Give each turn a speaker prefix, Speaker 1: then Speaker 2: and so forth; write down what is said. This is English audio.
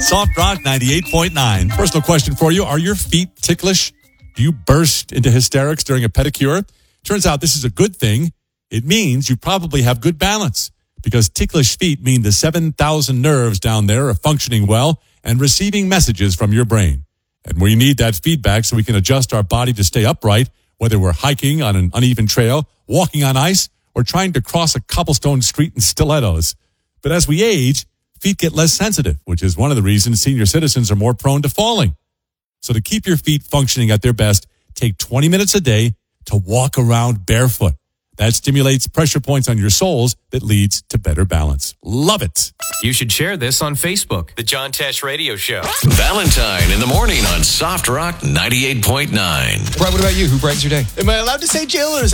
Speaker 1: Soft Rock 98.9. Personal question for you. Are your feet ticklish? Do you burst into hysterics during a pedicure? Turns out this is a good thing. It means you probably have good balance, because ticklish feet mean the 7,000 nerves down there are functioning well and receiving messages from your brain. And we need that feedback so we can adjust our body to stay upright, whether we're hiking on an uneven trail, walking on ice, or trying to cross a cobblestone street in stilettos. But as we age, feet get less sensitive, which is one of the reasons senior citizens are more prone to falling. So to keep your feet functioning at their best, take 20 minutes a day to walk around barefoot. That stimulates pressure points on your soles that leads to better balance. Love it.
Speaker 2: You should share this on Facebook. The John Tesh Radio Show.
Speaker 3: Valentine in the morning on Soft Rock 98.9.
Speaker 4: Brett, what about you? Who brightens your day?
Speaker 5: Am I allowed to say Jill, or is